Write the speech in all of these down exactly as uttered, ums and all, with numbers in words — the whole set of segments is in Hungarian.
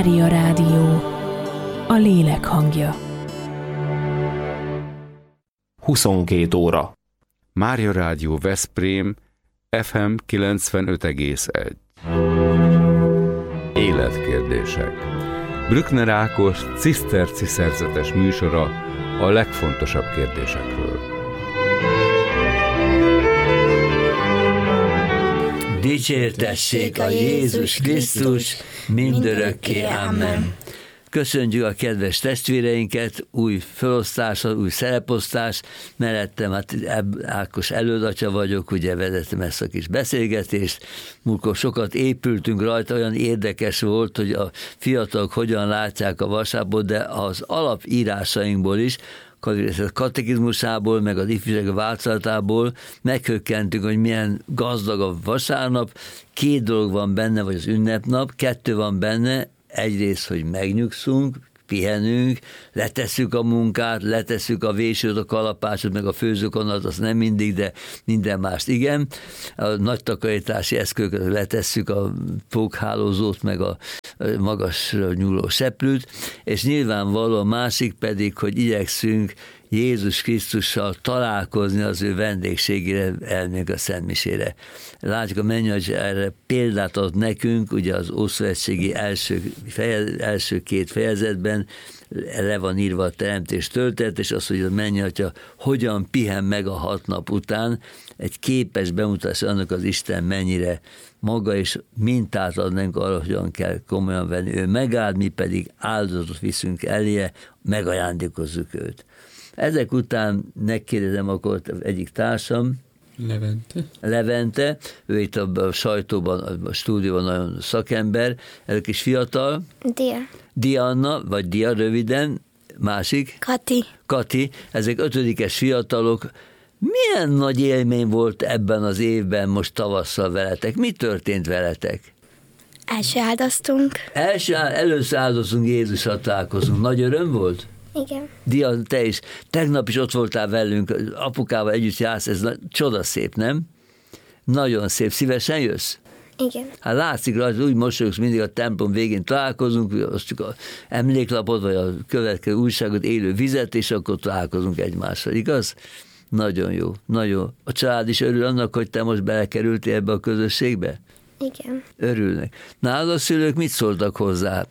Mária Rádió, a lélek hangja. huszonkét óra. Mária Rádió Veszprém, ef em kilencvenöt egész egy. Életkérdések. Brückner Ákos ciszterci szerzetes műsora a legfontosabb kérdésekről. Dicsértessék a Jézus Krisztus, mindörökké. Amen. Köszönjük a kedves testvéreinket, új felosztás, új szereposztás, mellettem hát Ákos előadatja vagyok, ugye vezetem ezt a kis beszélgetést, múltkor sokat épültünk rajta, olyan érdekes volt, hogy a fiatalok hogyan látják a vasárnapot, de az alapírásainkból is, a katekizmusából, meg az ifjúság változatából meghökkentünk, hogy milyen gazdag a vasárnap, két dolog van benne, vagy az ünnepnap, kettő van benne, egyrészt, hogy megnyugszunk, pihenünk, letesszük a munkát, letesszük a vésőt, a kalapácsot, meg a főzőkanalt, az nem mindig, de minden mást igen. A nagy takarítási eszközöket letesszük, a pókhálózót, meg a magasra nyúló seprűt, és nyilvánvaló a másik pedig, hogy igyekszünk Jézus Krisztussal találkozni, az ő vendégségére, elmegyünk a szentmisére. Látjuk, a Mennyei erre példát ad nekünk, ugye az ószövetségi első, fejez, első két fejezetben le van írva a teremtés történet, és az, hogy a Mennyei Atya hogyan pihen meg a hat nap után, egy képes bemutatás annak az Isten mennyire maga, és mintát ad nekünk arra, hogyan kell komolyan venni. Ő megáld, mi pedig áldozatot viszünk eléje, megajándékozzuk őt. Ezek után megkérdezem akkor egyik társam, Levente. Levente, ő itt a sajtóban, a stúdióban nagyon szakember, ez a kis fiatal. Dia. Diana, vagy Dia röviden, másik. Kati. Kati, ezek ötödikes fiatalok. Milyen nagy élmény volt ebben az évben most tavasszal veletek? Mi történt veletek? Első áldoztunk. Első, először áldoztunk, Jézusra találkozunk. Nagy öröm volt? Igen. Dia, te is. Tegnap is ott voltál velünk, apukával együtt jársz, ez csodaszép, nem? Nagyon szép. Szívesen jössz? Igen. Hát látszik rajta, úgy mosolyogsz, mindig a templom végén találkozunk, az csak a emléklapot, vagy a következő újságot, élő vizet, és akkor találkozunk egymással, igaz? Nagyon jó, nagyon. A család is örül annak, hogy te most belekerültél ebbe a közösségbe? Igen. Örülnek. Nálad a szülők mit szóltak hozzá,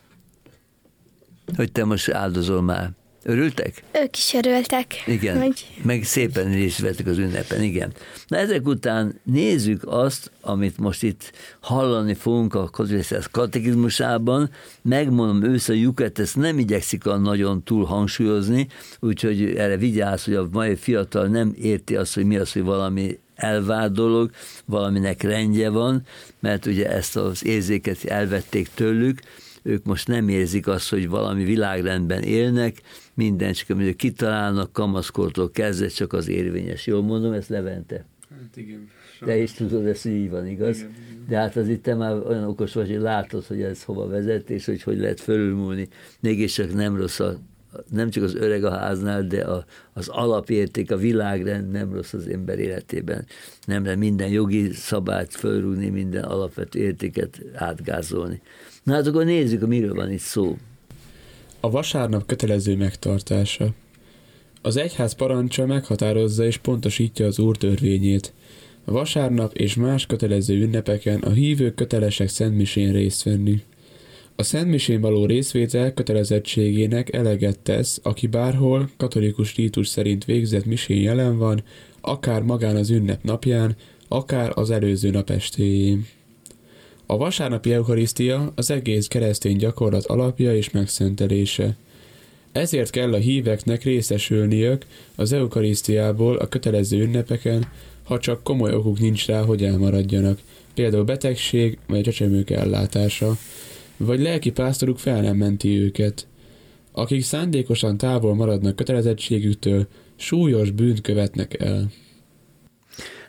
hogy te most áldozol már? Örültek? Ők is örültek. Igen, hogy... meg szépen részt vettek az ünnepen, igen. Na ezek után nézzük azt, amit most itt hallani fogunk a katekizmusában. Megmondom őszintén, Juket ezt nem igyekszik a nagyon túl hangsúlyozni, úgyhogy erre vigyázz, hogy a mai fiatal nem érti azt, hogy mi az, hogy valami elvárt dolog, valaminek rendje van, mert ugye ezt az érzéket elvették tőlük, ők most nem érzik azt, hogy valami világrendben élnek, minden csak, amit kitalálnak, kamaszkortól kezdve csak az érvényes. Jól mondom, ezt Levente? Hát igen. Te is tudod, ez így van, igaz? Igen, igen. De hát az itt te már olyan okos vagy, hogy látod, hogy ez hova vezet, és hogy hogy lehet fölülmúlni. Mégis csak nem rossz, a, nem csak az öreg a háznál, de a, az alapérték, a világrend nem rossz az ember életében. Nem lehet minden jogi szabályt fölrúgni, minden alapvető értéket átgázolni. Na hát akkor nézzük, miről van itt szó. A vasárnap kötelező megtartása. Az egyház parancsa meghatározza és pontosítja az Úr törvényét. A vasárnap és más kötelező ünnepeken a hívők kötelesek szentmisén részt venni. A szentmisén való részvétel kötelezettségének eleget tesz, aki bárhol katolikus rítus szerint végzett misén jelen van, akár magán az ünnep napján, akár az előző nap estéjén. A vasárnapi eukarisztia az egész keresztény gyakorlat alapja és megszentelése. Ezért kell a híveknek részesülniük az eukarisztiából a kötelező ünnepeken, ha csak komoly okuk nincs rá, hogy elmaradjanak, például betegség vagy csecsemők ellátása, vagy lelki pásztoruk fel nem menti őket. Akik szándékosan távol maradnak kötelezettségüktől, súlyos bűnt követnek el.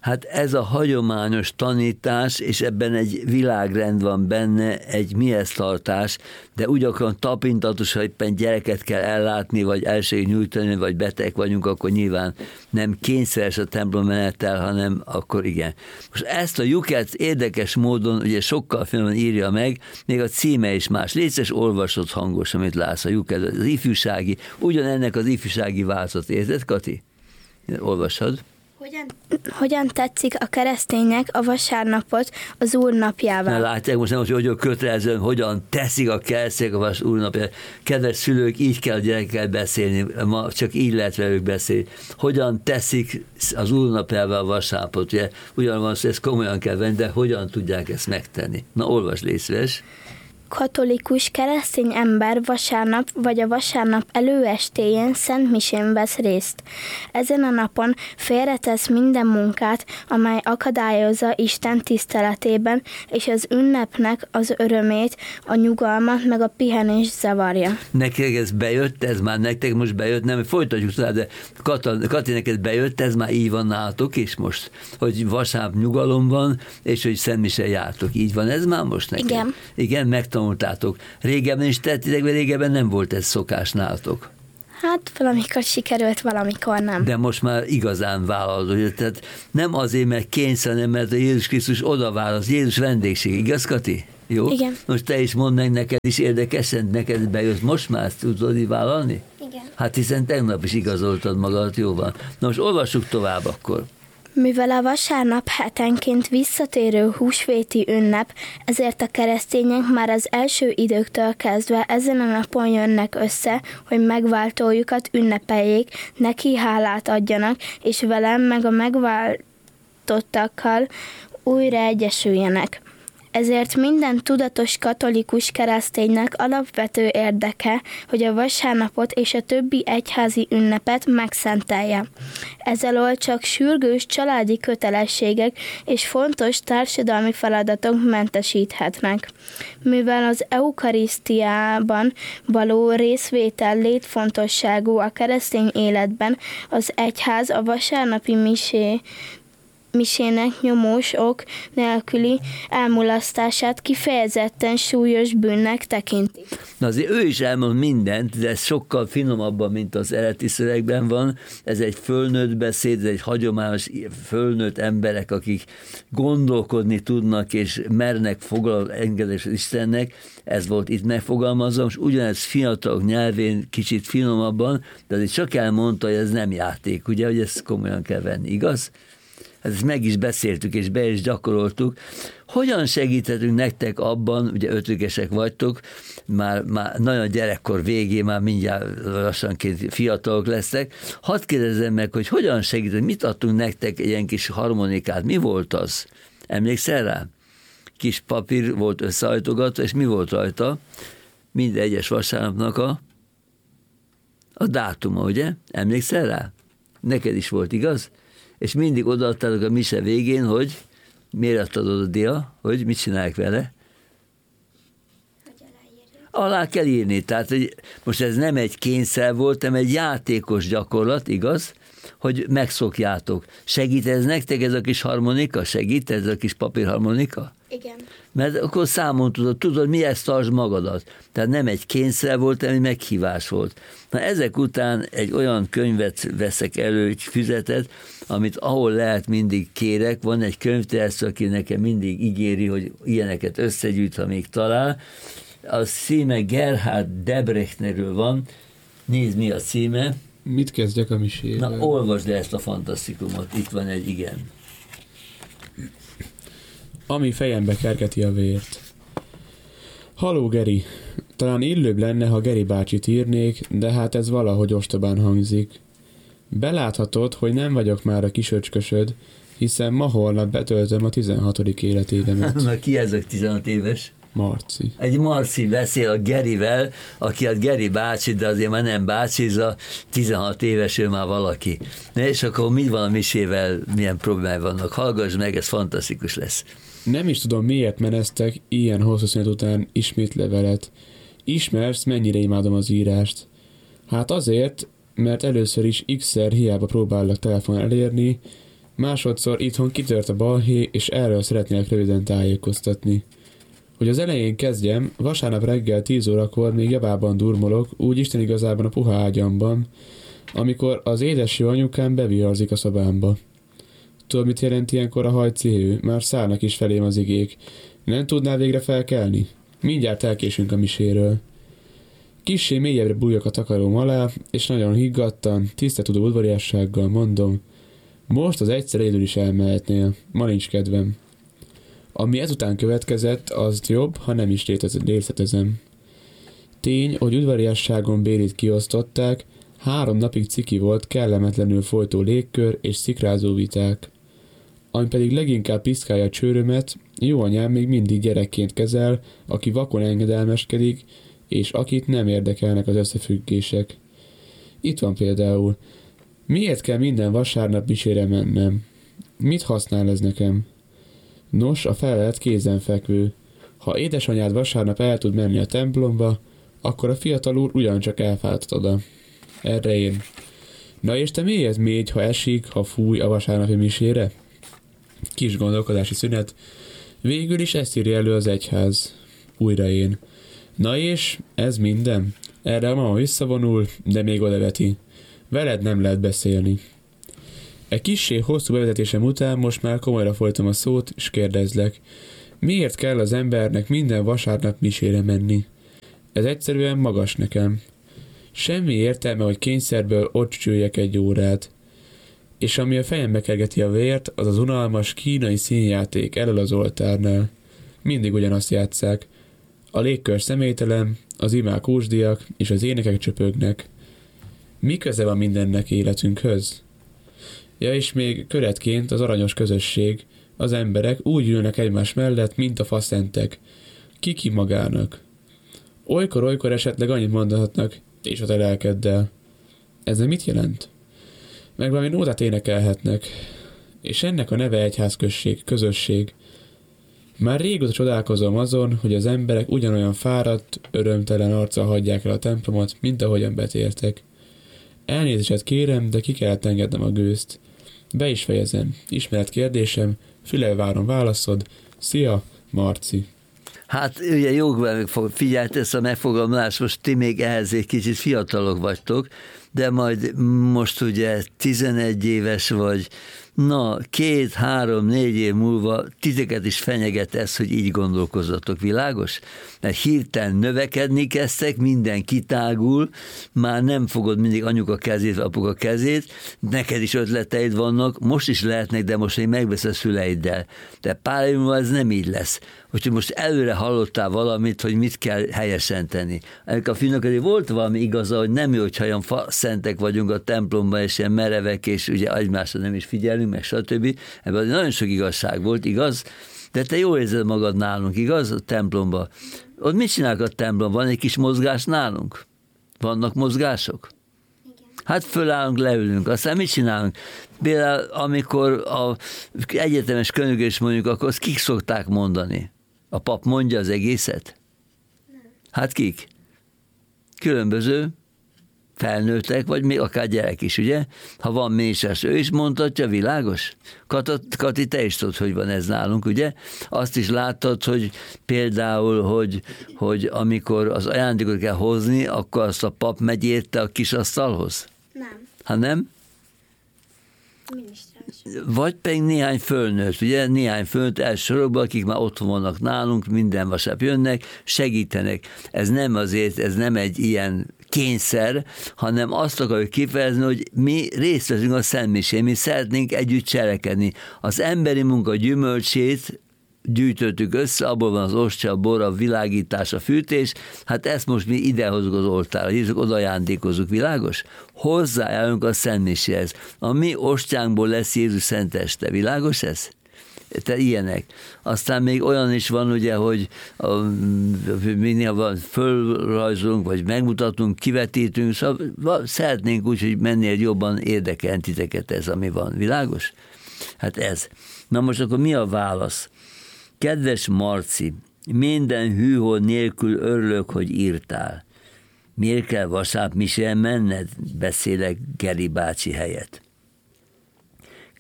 Hát ez a hagyományos tanítás, és ebben egy világrend van benne, egy mihez tartás, de úgy akarom tapintatos, ha éppen gyereket kell ellátni, vagy elsőig nyújtani, vagy beteg vagyunk, akkor nyilván nem kényszeres a templom menettel, hanem akkor igen. Most ezt a lyuket érdekes módon, ugye sokkal finoman írja meg, még a címe is más. Létszes olvasott hangos, amit látsz a lyuket, az ifjúsági, ugyanennek az ifjúsági változat. Érted, Kati? Olvasod. Hogyan, hogyan tetszik a kereszténynek a vasárnapot az Úr napjával? Na, látják most nem, hogy hogy kötelezően, hogyan teszik a keresztények a vas Úr napjával. Kedves szülők, így kell a gyerekekkel beszélni, ma csak így lehet velük beszélni. Hogyan teszik az Úr napjával a vasárnapot? Ugye, ugyan van, hogy ezt komolyan kell venni, de hogyan tudják ezt megtenni? Na, olvasd, légy szíves. Katolikus keresztény ember vasárnap vagy a vasárnap előestéjén szentmisén vesz részt. Ezen a napon félretesz minden munkát, amely akadályozza Isten tiszteletében, és az ünnepnek az örömét, a nyugalmat, meg a pihenés zavarja. Nektek ez bejött, ez már nektek most bejött, nem, folytatjuk tovább, de Kati, Kati neked bejött, ez már így van nálatok is most, hogy vasárnap nyugalom van, és hogy szentmisén jártok. Így van ez már most neked? Igen. Igen, megtanultátok. Régebben is tettitek, vagy régebben nem volt ez szokás nálatok? Hát valamikor sikerült, valamikor nem. De most már igazán vállalod, tehát nem azért, mert kényszer, hanem mert a Jézus Krisztus oda válasz, Jézus vendégség, igaz, Kati? Jó? Igen. Most te is mondd meg, neked is érdekesen, neked bejött, most már ezt tudod így vállalni? Igen. Hát hiszen tegnap is igazoltad magadat, jó van. Na most olvassuk tovább akkor. Mivel a vasárnap hetenként visszatérő húsvéti ünnep, ezért a keresztények már az első időktől kezdve ezen a napon jönnek össze, hogy megváltójukat ünnepeljék, neki hálát adjanak, és velem meg a megváltottakkal újra egyesüljenek. Ezért minden tudatos katolikus kereszténynek alapvető érdeke, hogy a vasárnapot és a többi egyházi ünnepet megszentelje. Ezzel csak sürgős családi kötelességek és fontos társadalmi feladatok mentesíthetnek. Mivel az eukarisztiában való részvétel létfontosságú a keresztény életben, az egyház a vasárnapi misé misének nyomós ok nélküli elmulasztását kifejezetten súlyos bűnnek tekinti. Na azért ő is elmond mindent, de ez sokkal finomabban, mint az eredeti szövegben van. Ez egy fölnőtt beszéd, ez egy hagyományos fölnőtt emberek, akik gondolkodni tudnak, és mernek foglal engedés Istennek. Ez volt itt megfogalmazva, most ugyanez fiatalok nyelvén kicsit finomabban, de azért csak elmondta, hogy ez nem játék, ugye, hogy ezt komolyan kell venni, igaz? Ezt meg is beszéltük, és be is gyakoroltuk. Hogyan segíthetünk nektek abban, ugye ötökesek vagytok, már, már nagyon gyerekkor végén, már mindjárt lassanként fiatalok lesztek. Hadd kérdezzem meg, hogy hogyan segítünk, mit adtunk nektek egy ilyen kis harmonikát, mi volt az? Emlékszel rá? Kis papír volt összehajtogatva, és mi volt rajta? Minden egyes vasárnapnak a, a dátuma, ugye? Emlékszel rá? Neked is volt, igaz? És mindig odaadtátok a mise végén, hogy miért adtad oda dia, hogy mit csinálják vele? Alá kell írni. Tehát, hogy most ez nem egy kényszer volt, hanem egy játékos gyakorlat, igaz? Hogy megszokjátok. Segít ez nektek ez a kis harmonika? Segít ez a kis papírharmonika? Igen. Mert akkor számon tudod, tudod, mihez tartsd magadat. Tehát nem egy kényszer volt, hanem egy meghívás volt. Na ezek után egy olyan könyvet veszek elő, egy füzetet, amit ahol lehet mindig kérek. Van egy könyvtársa, aki nekem mindig ígéri, hogy ilyeneket összegyűjt, ha még talál. A címe Gerhard Debrechtnerről van. Nézd, mi a címe. Mit kezdjek a misével? Na, olvasd le ezt a fantasztikumot. Itt van egy igen. Ami fejembe kergeti a vért. Haló, Geri. Talán illőbb lenne, ha Geri bácsit írnék, de hát ez valahogy ostobán hangzik. Beláthatod, hogy nem vagyok már a kisöcskösöd, hiszen ma-holnap betöltöm a tizenhatodik életévemet. Na, ki ez a tizenhat éves? Marci. Egy Marci beszél a Gerivel, aki a Geri bácsi, de azért már nem bácsi, ez a tizenhat éves, ő már valaki. Na, és akkor mi van a misével, milyen problémái vannak? Hallgass meg, ez fantasztikus lesz. Nem is tudom, miért meneztek ilyen hosszú szünet után ismét levelet. Ismersz, mennyire imádom az írást. Hát azért, mert először is x-szer hiába próbállak telefonon elérni, Másodszor itthon kitört a balhé, és erről szeretnélek röviden tájékoztatni. Hogy az elején kezdjem, vasárnap reggel tíz órakor még javában durmolok, úgy Isten igazában a puha ágyamban, amikor az édes jó anyukám beviharzik a szobámba. Tudod, mit jelent ilyenkor a hajcihő? Már szállnak is felém az igék. Nem tudnál végre felkelni? Mindjárt elkésünk a miséről. Kissé mélyebbre bújok a takaróm alá, és nagyon higgadtan, tisztetudó udvariassággal mondom, most az egyszer élő is elmehetnél, ma nincs kedvem. Ami ezután következett, az jobb, ha nem is részletezem. Tény, hogy udvariasságon bélit kiosztották, három napig ciki volt kellemetlenül folytó légkör és szikrázó viták. Ami pedig leginkább piszkálja a csőrömet, jó anyám még mindig gyerekként kezel, aki vakon engedelmeskedik, és akit nem érdekelnek az összefüggések. Itt van például, miért kell minden vasárnap misére mennem? Mit használ ez nekem? Nos, a felelet kézenfekvő. Ha édesanyád vasárnap el tud menni a templomba, akkor a fiatal úr ugyancsak elfáradhat oda. Erre én. Na és te miért mégy, ha esik, ha fúj a vasárnapi misére? Kis gondolkodási szünet. Végül is ezt írja elő az egyház. Újra én. Na és ez minden? Erre a mama visszavonul, de még odaveti. Veled nem lehet beszélni. Egy kissé hosszú bevezetésem után most már komolyra folytom a szót, és kérdezlek. Miért kell az embernek minden vasárnap misére menni? Ez egyszerűen magas nekem. Semmi értelme, hogy kényszerből ott csücsüljek egy órát. És ami a fejembe kergeti a vért, az az unalmas kínai színjáték elől az oltárnál. Mindig ugyanazt játsszák. A légkör személytelen, az imák ósdiak, és az énekek csöpögnek. Mi köze van mindennek életünkhöz? Ja, és még köretként az aranyos közösség, az emberek úgy ülnek egymás mellett, mint a faszentek. Ki-ki magának. Olykor-olykor esetleg annyit mondhatnak, és a te lelkeddel. Ez nem mit jelent? Meg valami nótát énekelhetnek. És ennek a neve egyházközség, közösség. Már régóta csodálkozom azon, hogy az emberek ugyanolyan fáradt, örömtelen arccal hagyják el a templomot, mint ahogyan betértek. Elnézést kérem, de ki kellett engednem a gőzt. Be is fejezem. Ismert kérdésem, fülel várom válaszod. Szia, Marci. Hát ugye jogban figyelt ezt a megfogalmazást, most ti még ehhez egy kicsit fiatalok vagytok, de majd most ugye tizenegy éves vagy, na, két, három, négy év múlva titeket is fenyeget ez, hogy így gondolkozzatok, világos? Mert hirtelen növekedni kezdtek, minden kitágul, már nem fogod mindig anyuka kezét, apuka kezét, neked is ötleteid vannak, most is lehetnek, de most még megvesz a szüleiddel. De pár év múlva ez nem így lesz. Úgyhogy most előre hallottál valamit, hogy mit kell helyesen tenni. Ennek a fiúnak azért volt valami igaza, hogy nem jó, hogyha olyan szentek vagyunk a templomban, és ilyen merevek, és ugye egymásra nem is figyelünk, meg stb. Ebben nagyon sok igazság volt, igaz? De te jól érzed magad nálunk, igaz? A templomban. Ott mit csinálnak a templomban? Van egy kis mozgás nálunk? Vannak mozgások? Igen. Hát fölállunk, leülünk. Aztán mit csinálunk? Például amikor a egyetemes könyögés mondjuk, akkor azt kik szokták mondani? A pap mondja az egészet? Nem. Hát kik? Különböző felnőttek, vagy még akár gyerek is, ugye? Ha van méses, ő is mondhatja, világos? Kati, te is tudod, hogy van ez nálunk, ugye? Azt is láttad, hogy például, hogy, hogy amikor az ajándékot kell hozni, akkor azt a pap megy érte a kis asztalhoz? Nem. Ha nem? Vagy pedig néhány fölnőtt, ugye? Néhány fölnőtt elsősorban, akik már otthon vannak nálunk, minden vasárnap jönnek, segítenek. Ez nem azért, ez nem egy ilyen kényszer, hanem azt akarjuk kifejezni, hogy mi részt veszünk a szentmisén, mi szeretnénk együtt cselekedni. Az emberi munka gyümölcsét gyűjtöttük össze, abból van az ostya, a bor, a világítás, a fűtés, hát ezt most mi idehozunk az oltárra, hiszük, oda ajándékozunk, világos? Hozzájárulunk a szentmiséhez. A mi ostjánkból lesz Jézus szenteste, világos ez? Te ilyenek. Aztán még olyan is van, ugye, hogy minél van, fölrajzolunk, vagy megmutatunk, kivetítünk, szóval szeretnénk úgy, hogy mennél jobban érdekelni titeket ez, ami van. Világos? Hát ez. Na most akkor mi a válasz? Kedves Marci, minden hűhó nélkül örülök, hogy írtál. Miért kell vasárnap misére menned? Beszélek Geri bácsi helyett.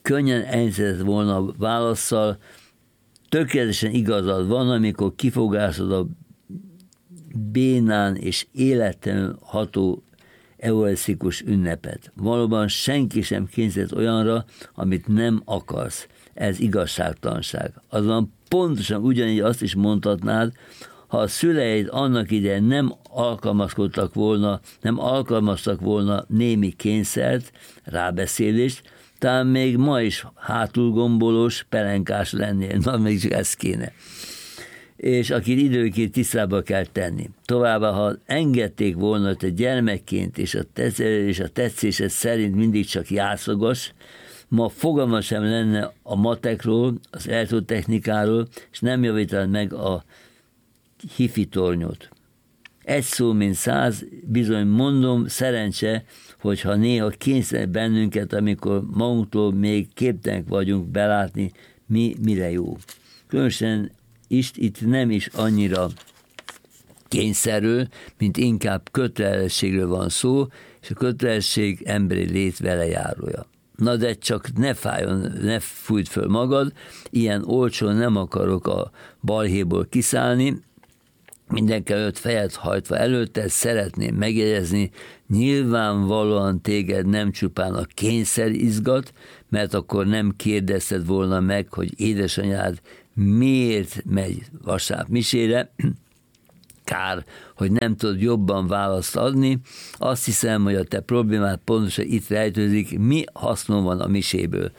könnyen elhiszed volna a válasszal, tökéletesen igazad van, amikor kifogásod a bénán és élettelenül ható eucharisztikus ünnepet. Valóban senki sem kényszerít olyanra, amit nem akarsz. Ez igazságtalanság. Azonban pontosan ugyanígy azt is mondhatnád, ha a szüleid annak idején nem alkalmazkodtak volna, nem alkalmaztak volna némi kényszert, rábeszélést, talán még ma is hátulgombolós, pelenkás lennél. Na, még csak ez kéne. És akit időként tisztába kell tenni. Továbbá, ha engedték volna, hogy te gyermekként és a, tetsz, és a tetszésed szerint mindig csak játszogas, ma fogalma sem lenne a matekról, az elektrotechnikáról, és nem javítanád meg a hifi tornyot. Egy szó, mint száz, bizony mondom, szerencse, hogyha néha kényszer bennünket, amikor magunktól még képtelenek vagyunk belátni, mi mire jó. Különösen is, itt nem is annyira kényszerről, mint inkább kötelességről van szó, és a kötelesség emberi lét velejárója. Na de csak ne fájjon, ne fújt föl magad, ilyen olcsón nem akarok a balhéból kiszállni, mindenki előtt fejet hajtva előtte szeretném megjegyezni, nyilvánvalóan téged nem csupán a kényszer izgat, mert akkor nem kérdezted volna meg, hogy édesanyád miért megy vasárnap misére, kár, hogy nem tudod jobban választ adni. Azt hiszem, hogy a te problémád pontosan itt rejtőzik, mi hasznom van a miséből.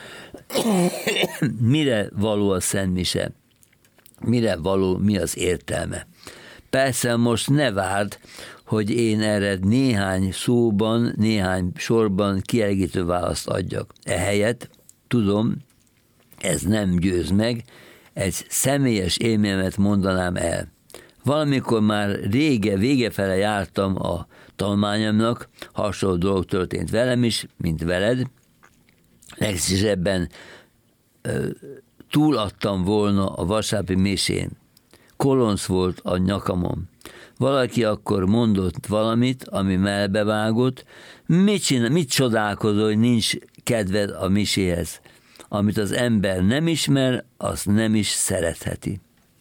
Mire való a Szent Mise? Mire való, mi az értelme? Persze most ne várd, hogy én erre néhány szóban, néhány sorban kielégítő választ adjak. Ehelyett, tudom, ez nem győz meg, egy személyes élményemet mondanám el. Valamikor már rége, végefele jártam a tanulmányomnak, hasonló dolog történt velem is, mint veled. Legszívesebben túladtam volna a vasárnapi misén. Kolonc volt a nyakamon. Valaki akkor mondott valamit, ami mellbevágott. Mit csinál, mit csodálkozol, hogy nincs kedved a miséhez? Amit az ember nem ismer, azt nem is szeretheti.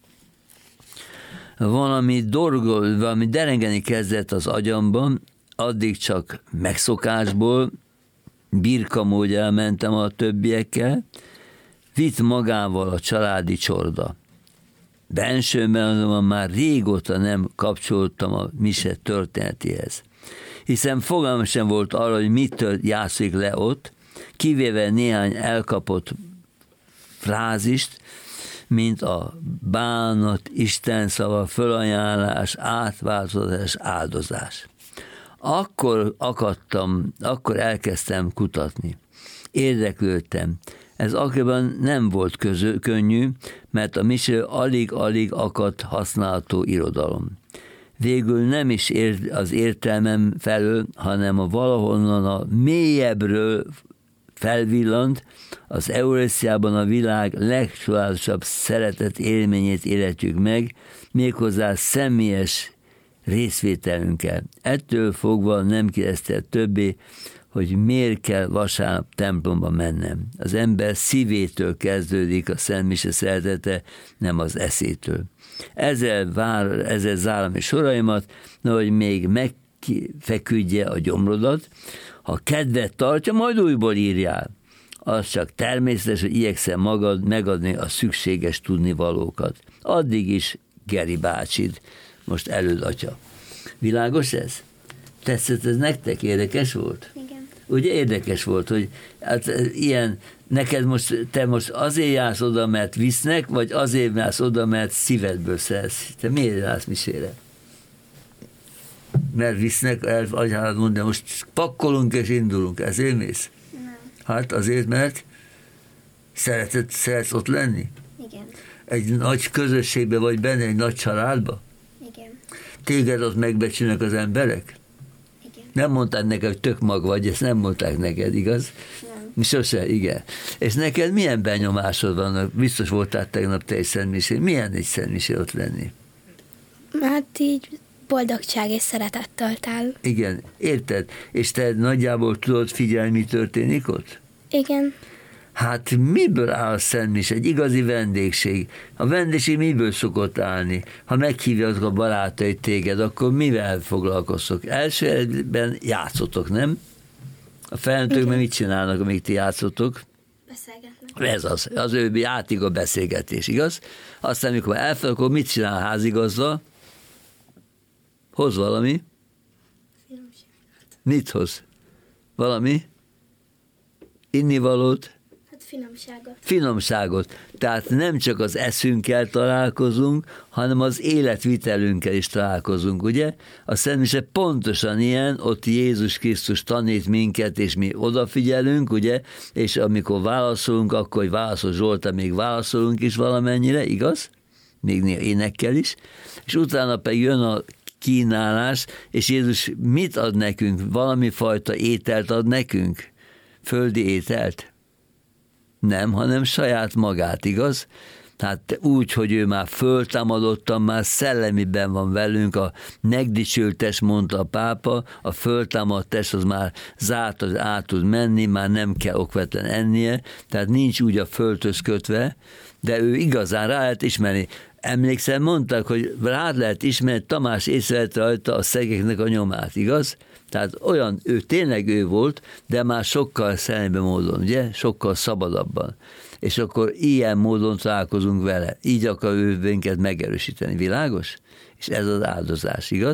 Valami dorgol, valami derengeni kezdett az agyamban, addig csak megszokásból, birkamód elmentem a többiekkel, vitt magával a családi csorda. Bensőben azonban már régóta nem kapcsoltam a mise történetéhez. Hiszen fogalmam sem volt arra, hogy mitől játszik le ott, kivéve néhány elkapott frázist, mint a bánat, Isten szava, fölajánlás, átváltozás, áldozás. Akkor akadtam, akkor elkezdtem kutatni. Érdeklődtem. Ez akkoriban nem volt közö, könnyű, mert a mise alig-alig akadt használható irodalom. Végül nem is ér, az értelmem felől, hanem a valahonnan a mélyebbről felvillant, az Eucharisziában a világ legcsodálatosabb szeretet élményét életjük meg, méghozzá személyes részvételünkkel. Ettől fogva nem kérdezte többé, hogy miért kell vasárnap templomba mennem. Az ember szívétől kezdődik a Szent Mise szeretete, nem az eszétől. Ezzel, vár, ezzel zárom is soraimat, hogy még megfeküdje a gyomrodat, ha kedvet tartja, majd újból írjál. Az csak természetes, hogy igyekszem magad megadni a szükséges tudnivalókat. Addig is Geri bácsid, most előd atya. Világos ez? Tetszett ez nektek? Érdekes volt? Igen. Ugye érdekes volt, hogy hát ilyen, neked most, te most azért jársz oda, mert visznek, vagy azért jársz oda, mert szívedből szersz. Te miért jársz misére? Mert visznek, el, mondja, most pakkolunk és indulunk, ezért mész? Nem. Hát azért, mert szereted, szeretsz ott lenni? Igen. Egy nagy közösségbe vagy benne, egy nagy családba? Igen. Téged ott megbecsülnek az emberek? Igen. Nem mondták neked, hogy tök mag vagy, ezt nem mondták neked, igaz? Nem. Sose, igen. És neked milyen benyomásod vannak? Biztos voltál tegnap te egy szentmisén. Milyen egy szentmisén ott lenni? Hát így boldogság és szeretettel tál. Igen, érted? És te nagyjából tudod figyelni, mi történik ott? Igen. Hát miből áll a szentmise? Egy igazi vendégség. A vendégség miből szokott állni? Ha meghívja azok a barátait téged, akkor mivel foglalkoztok? Elsőben játszotok, nem? A felnőttök meg mit csinálnak, amíg ti játszotok? Beszélgetnek. Ez az, az ő játék a beszélgetés, igaz? Aztán, amikor elfel, akkor mit csinál a házigazda? Hoz valami? Mit hoz? Valami? Innivalót? Hát finomságot. Finomságot. Tehát nem csak az eszünkkel találkozunk, hanem az életvitelünkkel is találkozunk, ugye? A Szentmise pontosan ilyen, ott Jézus Krisztus tanít minket, és mi odafigyelünk, ugye? És amikor válaszolunk, akkor, hogy válaszol Zsoltán, még válaszolunk is valamennyire, igaz? Még néha énekkel is. És utána pedig jön a kínálás, és Jézus mit ad nekünk? Valami fajta ételt ad nekünk? Földi ételt? Nem, hanem saját magát, igaz? Tehát úgy, hogy ő már föltámadottan, már szellemiben van velünk, a megdicsült test, mondta a pápa, a föltámadt test az már zárt, az át tud menni, már nem kell okvetlen ennie, tehát nincs úgy a földhöz kötve, de ő igazán rá lehet ismerni. Emlékszem, mondták, hogy rád lehet ismerni, Tamás észrevette rajta a szegeknek a nyomát, igaz? Tehát olyan, ő tényleg ő volt, de már sokkal szellemi módon, ugye? Sokkal szabadabban. És akkor ilyen módon találkozunk vele. Így akar ő minket megerősíteni. Világos? És ez az áldozás, igaz?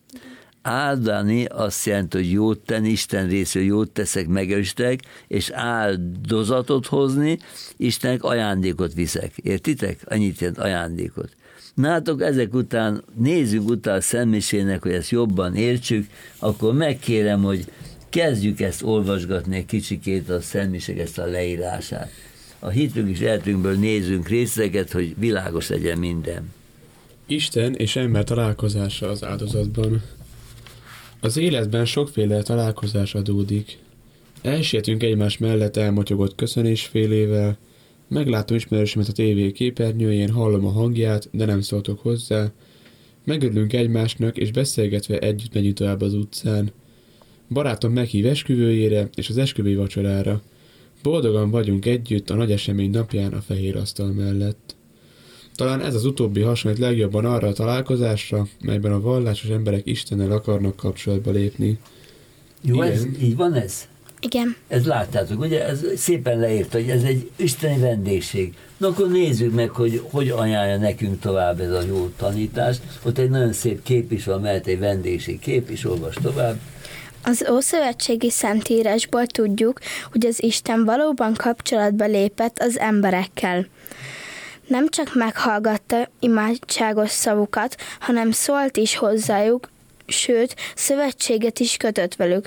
Áldani azt jelenti, hogy jót tenni, Isten részről jót teszek, megerősítek, és áldozatot hozni, Istennek ajándékot viszek. Értitek? Annyit jelent ajándékot. Nátok ezek után, nézzük utána a szentmisének, hogy ezt jobban értsük, akkor megkérem, hogy kezdjük ezt olvasgatni egy kicsikét a szentmiség, ezt a leírását. A hitünk és életünkből nézzünk részleteket, hogy világos legyen minden. Isten és ember találkozása az áldozatban. Az életben sokféle találkozás adódik. Elsietünk egymás mellett elmotyogott köszönésfélével, meglátom ismerősömet a tévé képernyőjén, hallom a hangját, de nem szóltok hozzá. Megörülünk egymásnak, és beszélgetve együtt megyünk tovább az utcán. Barátom meghív esküvőjére és az esküvői vacsorára. Boldogan vagyunk együtt a nagy esemény napján a fehér asztal mellett. Talán ez az utóbbi hasonlít legjobban arra a találkozásra, melyben a vallásos emberek Istennel akarnak kapcsolatba lépni. Jó, ez, így van ez? Igen. Ez láttátok, ugye? Ez szépen leírta, hogy ez egy isteni vendégség. Na akkor nézzük meg, hogy hogy ajánlja nekünk tovább ez a jó tanítást. Ott egy nagyon szép kép is van, mert egy vendégség kép is, olvas tovább. Az Ószövetségi Szentírásból tudjuk, hogy az Isten valóban kapcsolatba lépett az emberekkel. Nem csak meghallgatta imádságos szavukat, hanem szólt is hozzájuk, sőt, szövetséget is kötött velük.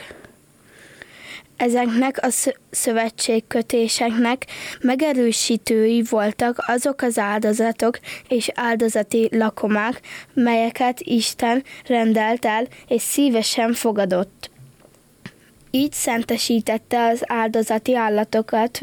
Ezeknek a szövetségkötéseknek megerősítői voltak azok az áldozatok és áldozati lakomák, melyeket Isten rendelt el és szívesen fogadott. Így szentesítette az áldozati állatokat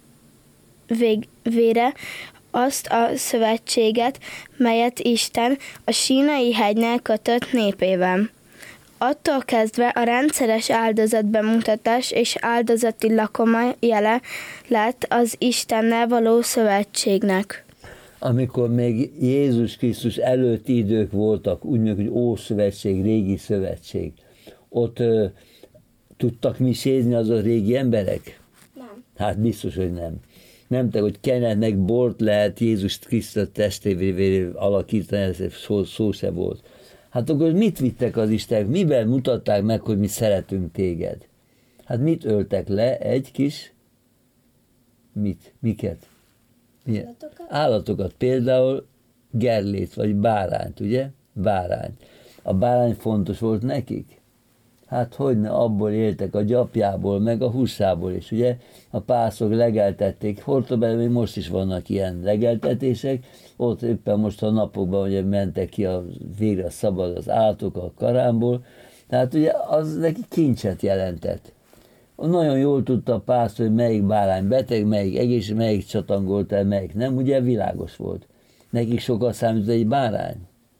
végére azt a szövetséget, melyet Isten a Sínai hegynél kötött népével. Attól kezdve a rendszeres áldozatbemutatás és áldozati lakoma jele lett az Istennel való szövetségnek. Amikor még Jézus Krisztus előtti idők voltak, úgy mondjuk, hogy Ószövetség, Régi Szövetség, ott ö, tudtak misézni az a régi emberek? Nem. Hát biztos, hogy nem. Nem te, hogy kenetnek bort lehet Jézus Krisztus testévévé alakítani, ez szó, szó se volt. Hát akkor mit vittek az Istenek? Miben mutatták meg, hogy mi szeretünk téged? Hát mit öltek le? Egy kis... Mit? Miket? Állatokat? Állatokat. Például gerlét, vagy bárányt, ugye? Bárányt. A bárány fontos volt nekik? Hát hogyne, abból éltek, a gyapjából, meg a húsából is, ugye? A pászok legeltették. Hortobelben még most is vannak ilyen legeltetések, ott éppen most a napokban ugye mentek ki a végre szabad az állatok a karámból, tehát ugye az neki kincset jelentett. Nagyon jól tudta a pásztor, hogy melyik bárány beteg, melyik egész, melyik csatangolt el, melyik nem, ugye világos volt. Nekik sokat számított egy bárány?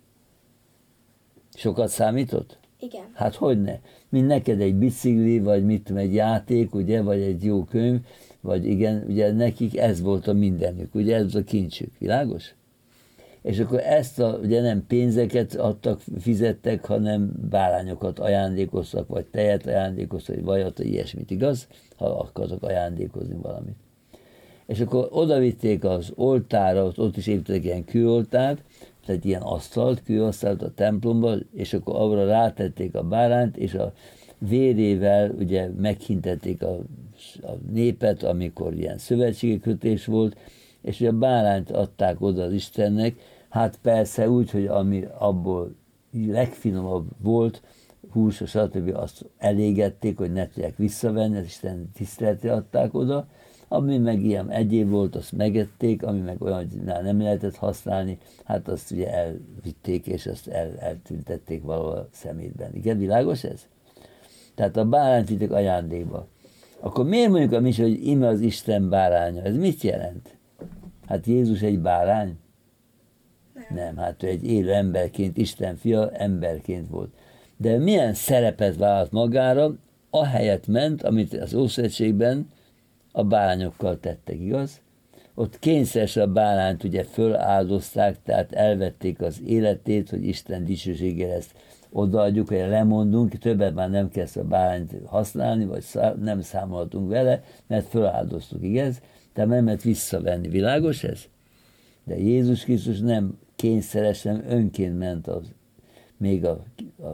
Sokat számított? Igen. Hát hogyne? Mint neked egy bicikli, vagy mit tudom, egy játék, ugye, vagy egy jó könyv, vagy igen, ugye nekik ez volt a mindenük, ugye ez volt a kincsük, világos? És akkor ezt a, ugye nem pénzeket adtak, fizettek, hanem bárányokat ajándékoztak, vagy tejet ajándékoztak, vagy vajat, ilyesmit, igaz? Ha akartak ajándékozni valamit. És akkor oda vitték az oltára, ott is építettek ilyen kőoltárt, tehát ilyen asztalt, kőasztalt a templomba, és akkor arra rátették a bárányt, és a vérével ugye meghintették a, a népet, amikor ilyen szövetségi kötés volt, és ugye a bárányt adták oda az Istennek, hát persze úgy, hogy ami abból legfinomabb volt, hús, stb. Azt elégették, hogy ne tudják visszavenni, az Isten tiszteletre adták oda, ami meg ilyen egyéb volt, azt megették, ami meg olyan, hogy nem lehetett használni, hát azt ugye elvitték, és azt el, eltüntették valahol a szemétben. Igen, világos ez? Tehát a bárányt vitték ajándékba. Akkor miért mondjuk a mise, hogy ime az Isten báránya? Ez mit jelent? Hát Jézus egy bárány? Nem, nem hát ő egy élő emberként, Isten fia emberként volt. De milyen szerepet vállalt magára, ahelyett ment, amit az Ószövetségben a bárányokkal tettek, igaz? Ott kényszeresen a bárányt ugye föláldozták, tehát elvették az életét, hogy Isten dicsőségére ezt odaadjuk, hogy lemondunk, többet már nem kell a bárányt használni, vagy szá- nem számolhatunk vele, mert föláldoztuk, igaz? Tehát nem lehet visszavenni, világos ez? De Jézus Krisztus nem kényszeresen, önként ment az, még a, a